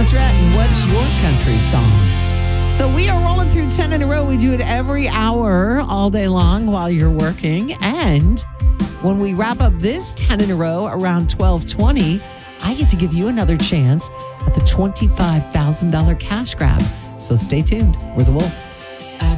Thomas Rhett, and what's your country song? So we are rolling through 10 in a row. We do it every hour, all day long while you're working. And when we wrap up this 10 in a row around 12:20, I get to give you another chance at the $25,000 cash grab. So stay tuned. We're The Wolf.